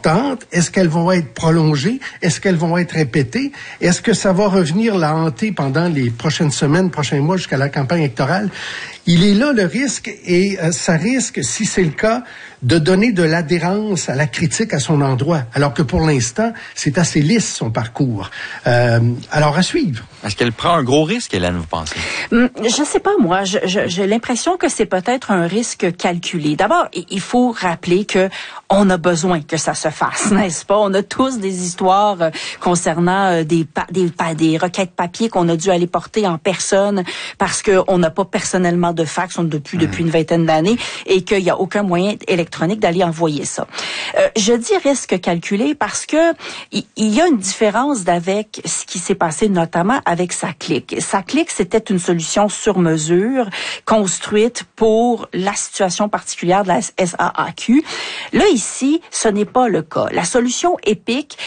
importantes. Est-ce qu'elles vont être prolongées? Est-ce qu'elles vont être répétées? Est-ce que ça va revenir la hanter pendant les prochaines semaines, prochains mois jusqu'à la campagne électorale? Il est là le risque et ça risque, si c'est le cas, de donner de l'adhérence à la critique à son endroit, alors que pour l'instant, c'est assez lisse son parcours. Alors à suivre. Est-ce qu'elle prend un gros risque, Hélène, vous pensez? Je sais pas, moi. J'ai l'impression que c'est peut-être un risque calculé. D'abord, il faut rappeler que on a besoin que ça se fasse, n'est-ce pas? On a tous des histoires concernant des requêtes papier qu'on a dû aller porter en personne parce que on n'a pas personnellement de fax, depuis une vingtaine d'années, et qu'il y a aucun moyen électronique d'aller envoyer ça. Je dis risque calculé parce que il y a une différence avec ce qui s'est passé notamment avec SACLIC. SACLIC, c'était une solution sur mesure construite pour la situation particulière de la SAAQ. Là, ici, ce n'est pas le cas. La solution EPIC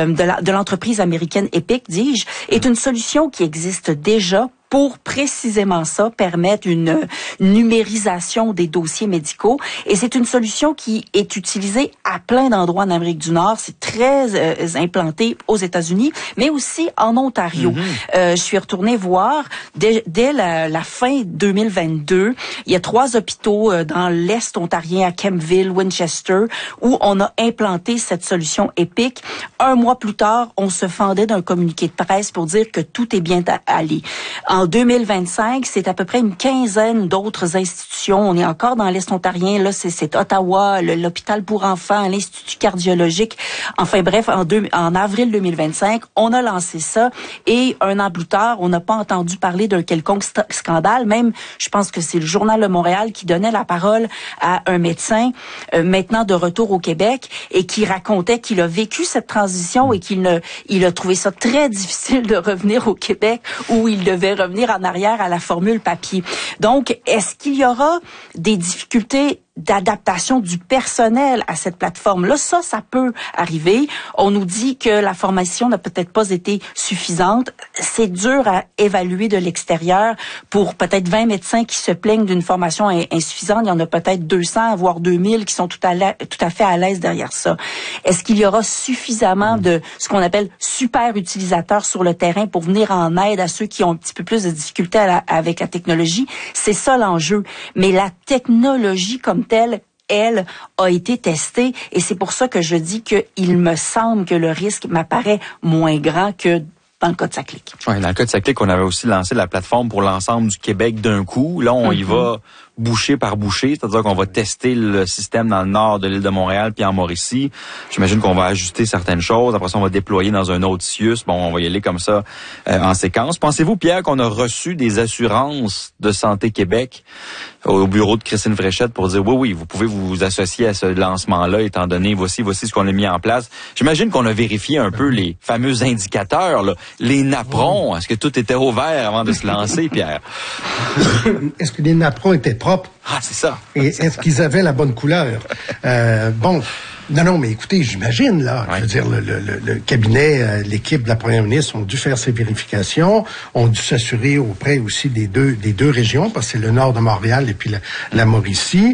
de l'entreprise américaine EPIC, dis-je, est une solution qui existe déjà pour précisément ça, permettre une numérisation des dossiers médicaux. Et c'est une solution qui est utilisée à plein d'endroits en Amérique du Nord. C'est très implanté aux États-Unis, mais aussi en Ontario. Je suis retournée voir, dès la fin 2022, il y a 3 hôpitaux dans l'Est ontarien, à Kempville, Winchester, où on a implanté cette solution EPIC. 1 mois plus tard, on se fendait d'un communiqué de presse pour dire que tout est bien allé. En 2025, c'est à peu près une quinzaine d'autres institutions. On est encore dans l'Est ontarien. Là, c'est Ottawa, l'hôpital pour enfants, l'Institut cardiologique. Enfin bref, en avril 2025, on a lancé ça. Et 1 an plus tard, on n'a pas entendu parler d'un quelconque scandale. Même, je pense que c'est le Journal de Montréal qui donnait la parole à un médecin, maintenant de retour au Québec, et qui racontait qu'il a vécu cette transition et qu'il a trouvé ça très difficile de revenir au Québec où il devait revenir en arrière à la formule papier. Donc, est-ce qu'il y aura des difficultés d'adaptation du personnel à cette plateforme-là? Ça peut arriver. On nous dit que la formation n'a peut-être pas été suffisante. C'est dur à évaluer de l'extérieur. Pour peut-être 20 médecins qui se plaignent d'une formation insuffisante, il y en a peut-être 200, voire 2000 qui sont tout à fait à l'aise derrière ça. Est-ce qu'il y aura suffisamment de ce qu'on appelle super utilisateurs sur le terrain pour venir en aide à ceux qui ont un petit peu plus de difficultés avec la technologie? C'est ça l'enjeu. Mais la technologie comme telle, elle, a été testée, et c'est pour ça que je dis qu'il me semble que le risque m'apparaît moins grand que dans le cas de SACLIC. Oui, dans le cas de SACLIC, on avait aussi lancé la plateforme pour l'ensemble du Québec d'un coup. Là, on y va bouchée par bouchée, c'est-à-dire qu'on va tester le système dans le nord de l'île de Montréal puis en Mauricie. J'imagine qu'on va ajuster certaines choses. Après ça, on va déployer dans un autre CIUS. Bon, on va y aller comme ça en séquence. Pensez-vous, Pierre, qu'on a reçu des assurances de Santé Québec au bureau de Christine Fréchette pour dire oui, vous pouvez vous associer à ce lancement-là, étant donné voici ce qu'on a mis en place. J'imagine qu'on a vérifié un peu les fameux indicateurs, là, les napperons. Est-ce que tout était ouvert avant de se lancer, Pierre? Est-ce que les napperons étaient propres? Ah, c'est ça. Et est-ce qu'ils avaient la bonne couleur? Non, mais écoutez, j'imagine, là, je veux dire, le cabinet, l'équipe de la première ministre ont dû faire ces vérifications, ont dû s'assurer auprès aussi des deux régions, parce que c'est le nord de Montréal et puis la Mauricie.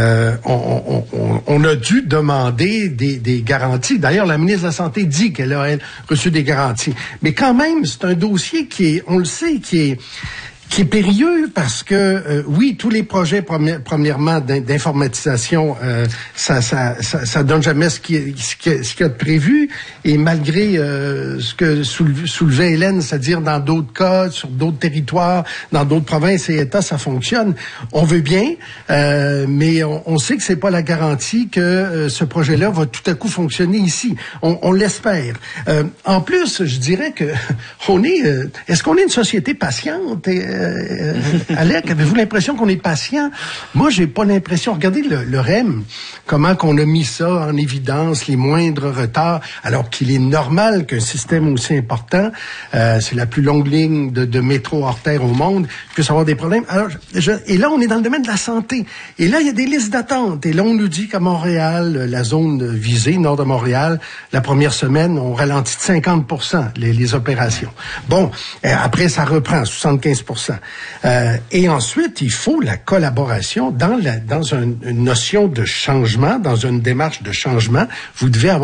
On a dû demander des garanties. D'ailleurs, la ministre de la Santé dit qu'elle a reçu des garanties. Mais quand même, c'est un dossier qui est, on le sait, qui est périlleux parce que oui, tous les projets premièrement d'informatisation ça donne jamais ce qu'il y a de prévu, et malgré ce que soulevait Hélène, c'est-à-dire dans d'autres cas, sur d'autres territoires, dans d'autres provinces et États, ça fonctionne. On veut bien, mais on sait que c'est pas la garantie que ce projet-là va tout à coup fonctionner ici. On l'espère. En plus, je dirais que est-ce qu'on est une société patiente? Alec, avez-vous l'impression qu'on est patient? Moi, j'ai pas l'impression. Regardez le REM, comment qu'on a mis ça en évidence, les moindres retards, alors qu'il est normal qu'un système aussi important, c'est la plus longue ligne de métro hors terre au monde, puisse avoir des problèmes. Alors, et là, on est dans le domaine de la santé. Et là, il y a des listes d'attente. Et là, on nous dit qu'à Montréal, la zone visée, nord de Montréal, la première semaine, on ralentit de 50% les opérations. Bon, après, ça reprend 75%. Et ensuite, il faut la collaboration dans une notion de changement, dans une démarche de changement. Vous devez avoir